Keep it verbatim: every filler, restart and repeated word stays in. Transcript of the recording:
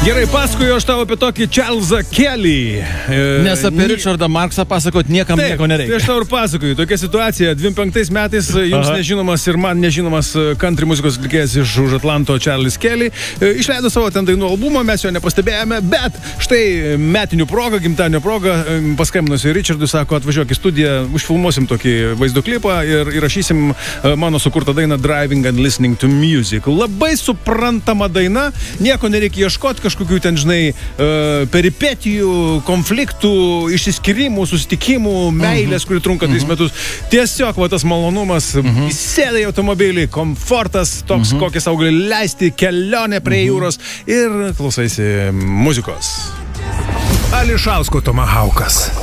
Gerai, pasakoju aš tau apie tokį Čarlzą Kelly. E, Nes apie Richardą Marksą pasakot niekam taip, nieko nereikia. Tai aš tau ir pasakoju. Tokia situacija. dvidešimt penktais metais jums Aha. nežinomas ir man nežinomas country muzikos atlikėjas iš už Atlanto Charles Kelly e, išleido savo ten dainų albumą, mes jo nepastebėjome, bet štai metinių proga, gimtadienio proga e, paskambinusi Richardui, sako, atvažiuok į studiją, užfilmuosim tokį vaizdo klipą ir įrašysim e, mano sukurtą dainą Driving and Listening to Music. Labai suprantama daina, nieko nereikia ieškoti, kažkokių ten, žinai, uh, peripetijų, konfliktų, išsiskyrimų, susitikimų, meilės, kuri trunka tris metus. Tiesiog, va, tas malonumas, įsėda į automobilį, komfortas, toks, kokį sau gali leisti, kelionė prie jūros ir klausaisi muzikos. Ališausko Tomahaukas.